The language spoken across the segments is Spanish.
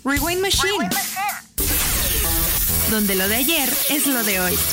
Rewind Machine, donde lo de ayer es lo de hoy.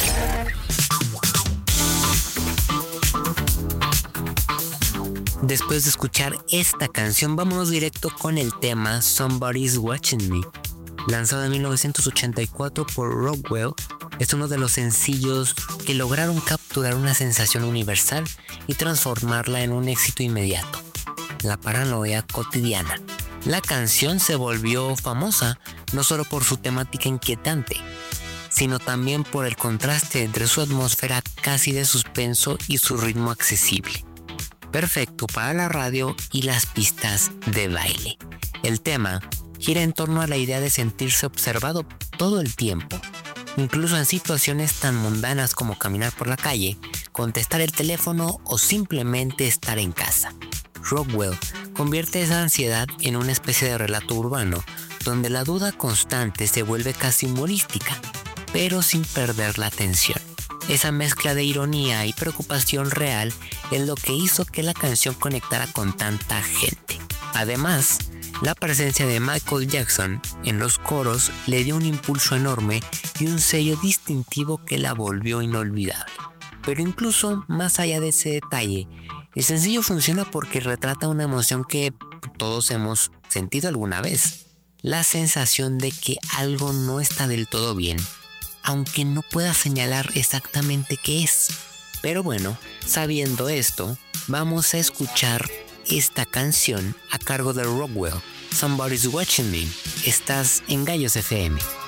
Después de escuchar esta canción, vámonos directo con el tema Somebody's Watching Me. Lanzado en 1984 por Rockwell, es uno de los sencillos que lograron capturar una sensación universal y transformarla en un éxito inmediato: la paranoia cotidiana. La canción se volvió famosa no solo por su temática inquietante, sino también por el contraste entre su atmósfera casi de suspenso y su ritmo accesible, perfecto para la radio y las pistas de baile. El tema gira en torno a la idea de sentirse observado todo el tiempo, incluso en situaciones tan mundanas como caminar por la calle, contestar el teléfono o simplemente estar en casa. Rockwell convierte esa ansiedad en una especie de relato urbano, donde la duda constante se vuelve casi humorística, pero sin perder la atención. Esa mezcla de ironía y preocupación real es lo que hizo que la canción conectara con tanta gente. Además, la presencia de Michael Jackson en los coros le dio un impulso enorme y un sello distintivo que la volvió inolvidable. Pero incluso más allá de ese detalle, el sencillo funciona porque retrata una emoción que todos hemos sentido alguna vez: la sensación de que algo no está del todo bien, aunque no pueda señalar exactamente qué es. Pero bueno, sabiendo esto, vamos a escuchar esta canción a cargo de Rockwell, Somebody's Watching Me. Estás en Gallos FM.